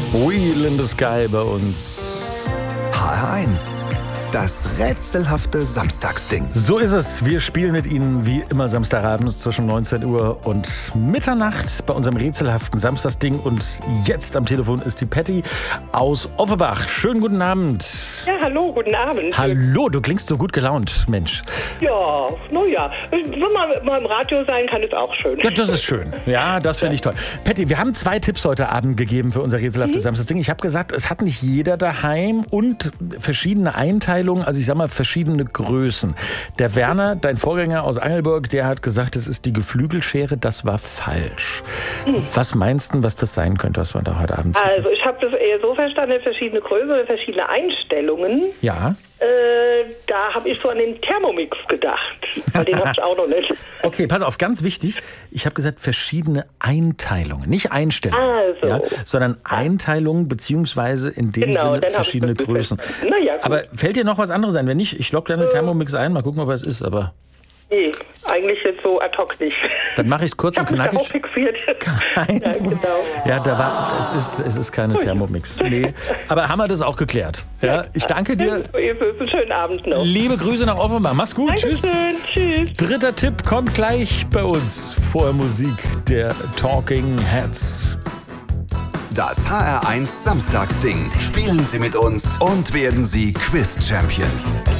Wheel in the Sky bei uns. HR1, das rätselhafte Samstagsding. So ist es. Wir spielen mit Ihnen wie immer Samstagabends zwischen 19 Uhr und Mitternacht bei unserem rätselhaften Samstagsding. Und jetzt am Telefon ist die Patty aus Offenbach. Schönen guten Abend. Ja, hallo, guten Abend. Hallo, du klingst so gut gelaunt, Mensch. Ja, naja, wenn man mal im Radio sein kann, ist auch schön. Ja, das ist schön. Ja, das finde ich toll. Patty, wir haben 2 Tipps heute Abend gegeben für unser rätselhaftes Samstagsding. Ich habe gesagt, es hat nicht jeder daheim und verschiedene Einteilungen, also ich sag mal verschiedene Größen. Der Werner, dein Vorgänger aus Angelburg, der hat gesagt, es ist die Geflügelschere. Das war falsch. Was meinst du, was das sein könnte, was wir da heute Abend sehen? Also ich habe das eher so verstanden, verschiedene Größen oder verschiedene Einstellungen. Ja. Da habe ich so an den Thermomix gedacht. Weil den habe ich auch noch nicht. Okay, pass auf, ganz wichtig. Ich habe gesagt, verschiedene Einteilungen, nicht Einstellungen, Also. ja, sondern Einteilungen beziehungsweise in dem Genau, Sinne dann hab ich verschiedene das Größen. verstanden. Na ja, gut. Aber fällt dir noch was anderes ein? Wenn nicht, ich logge deine Thermomix ein, mal gucken, ob es ist. Aber Nee, eigentlich jetzt so ad hoc nicht. dann mache ich es kurz Ich und habe mich darauf knackig. fixiert. Kein Ja, Problem. genau. Ja, es ist keine Thermomix. Nee, aber haben wir das auch geklärt. Ja, ich danke dir. So ist es. Einen schönen Abend noch. Liebe Grüße nach Offenbach. Mach's gut. Tschüss. Dankeschön. Tschüss. Dritter Tipp kommt gleich bei uns. Vorher Musik der Talking Heads. Das HR1 Samstagsding. Spielen Sie mit uns und werden Sie Quiz-Champion.